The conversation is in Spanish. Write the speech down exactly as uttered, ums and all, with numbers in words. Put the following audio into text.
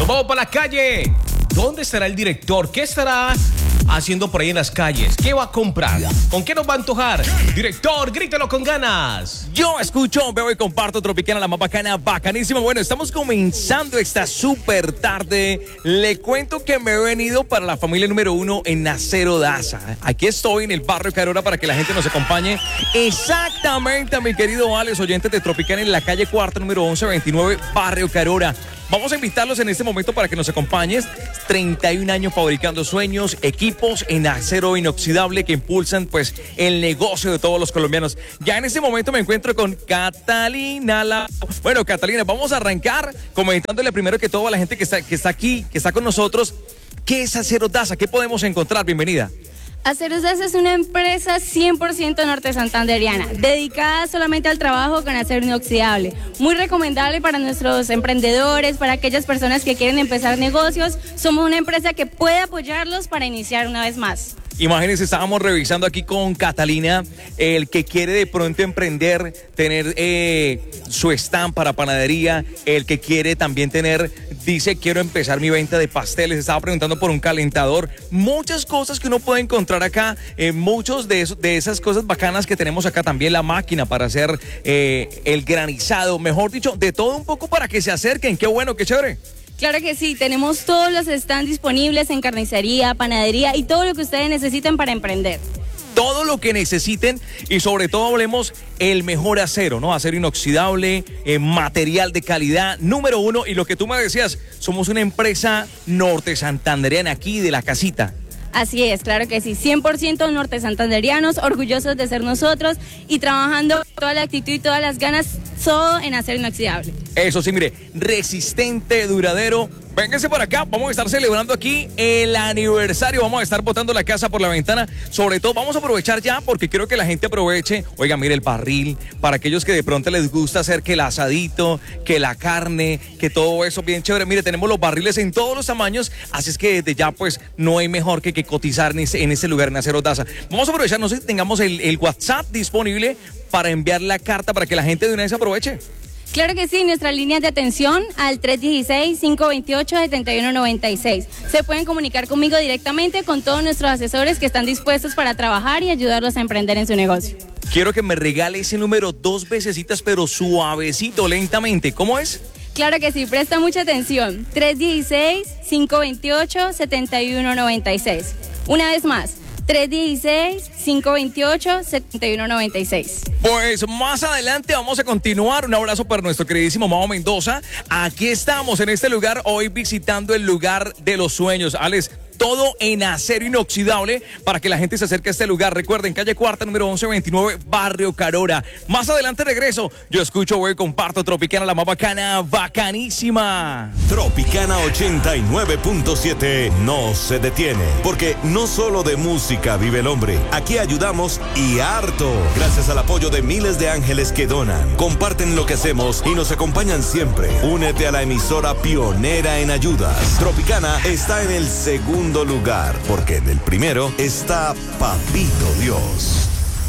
Vamos para la calle. ¿Dónde estará el director? ¿Qué estará haciendo por ahí en las calles? ¿Qué va a comprar? ¿Con qué nos va a antojar? Director, grítalo con ganas. Yo escucho, veo y comparto Tropicana, la más bacana, bacanísima. Bueno, estamos comenzando esta súper tarde. Le cuento que me he venido para la familia número uno en Acero Daza. Aquí estoy en el barrio Carora para que la gente nos acompañe. Exactamente, mi querido Alex, oyentes de Tropicana, en la calle cuarta, número once veintinueve, barrio Carora. Vamos a invitarlos en este momento para que nos acompañes. treinta y un años fabricando sueños, equipos en acero inoxidable que impulsan pues el negocio de todos los colombianos. Ya en este momento me encuentro con Catalina. La... Bueno, Catalina, vamos a arrancar comentándole primero que todo a la gente que está, que está aquí, que está con nosotros. ¿Qué es Acero Daza? ¿Qué podemos encontrar? Bienvenida. Acero Daza es una empresa cien por ciento norte santanderiana, dedicada solamente al trabajo con acero inoxidable. Muy recomendable para nuestros emprendedores, para aquellas personas que quieren empezar negocios. Somos una empresa que puede apoyarlos para iniciar una vez más. Imagínense, estábamos revisando aquí con Catalina, el que quiere de pronto emprender, tener eh, su stand para panadería, el que quiere también tener, dice, quiero empezar mi venta de pasteles, estaba preguntando por un calentador, muchas cosas que uno puede encontrar acá, eh, muchos de, eso, de esas cosas bacanas que tenemos acá, también la máquina para hacer eh, el granizado, mejor dicho, de todo un poco para que se acerquen, qué bueno, qué chévere. Claro que sí, tenemos todos los stands disponibles en carnicería, panadería y todo lo que ustedes necesiten para emprender. Todo lo que necesiten y sobre todo hablemos el mejor acero, ¿no? Acero inoxidable, eh, material de calidad, número uno. Y lo que tú me decías, somos una empresa norte santandereana aquí de la casita. Así es, claro que sí, cien por ciento norte santanderianos, orgullosos de ser nosotros y trabajando toda la actitud y todas las ganas, todo en acero inoxidable. Eso sí, mire, resistente, duradero. Vénganse por acá, vamos a estar celebrando aquí el aniversario, vamos a estar botando la casa por la ventana, sobre todo vamos a aprovechar ya porque quiero que la gente aproveche, oiga, mire el barril, para aquellos que de pronto les gusta hacer que el asadito, que la carne, que todo eso bien chévere, mire, tenemos los barriles en todos los tamaños, así es que desde ya pues no hay mejor que, que cotizar en ese, en ese lugar en Acero Daza. Vamos a aprovechar, no sé si tengamos el, el WhatsApp disponible para enviar la carta para que la gente de una vez aproveche. Claro que sí, nuestras líneas de atención al tres uno seis, cinco dos ocho, siete uno nueve seis. Se pueden comunicar conmigo directamente con todos nuestros asesores que están dispuestos para trabajar y ayudarlos a emprender en su negocio. Quiero que me regale ese número dos vecesitas, pero suavecito, lentamente. ¿Cómo es? Claro que sí, presta mucha atención. tres uno seis, cinco dos ocho, siete uno nueve seis. Una vez más. tres uno seis, cinco dos ocho, siete uno nueve seis. Pues más adelante vamos a continuar. Un abrazo para nuestro queridísimo Mao Mendoza. Aquí estamos en este lugar, hoy visitando el lugar de los sueños. Alex, todo en acero inoxidable para que la gente se acerque a este lugar. Recuerden, calle cuarta, número once veintinueve, barrio Carora. Más adelante regreso. Yo escucho, voy, comparto Tropicana, la más bacana, bacanísima. Tropicana ochenta y nueve punto siete no se detiene, porque no solo de música vive el hombre. Aquí ayudamos y harto. Gracias al apoyo de miles de ángeles que donan, comparten lo que hacemos y nos acompañan siempre. Únete a la emisora pionera en ayudas. Tropicana está en el segundo lugar, porque en el primero está Papito Dios.